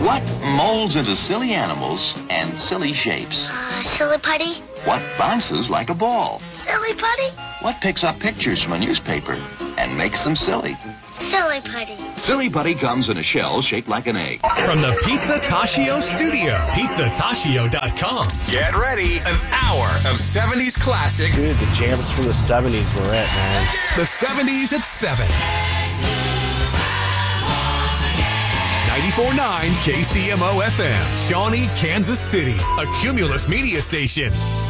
What molds into silly animals and silly shapes? Silly putty. What bounces like a ball? Silly putty. What picks up pictures from a newspaper and makes them silly? Silly putty. Silly putty comes in a shell shaped like an egg. From the Pizza Tashio studio, pizzatashio.com. Get ready, an hour of 70s classics. Dude, the jams from the 70s were it, man. The 70s at 7. 94.9 KCMO FM, Shawnee, Kansas City, a Cumulus media station.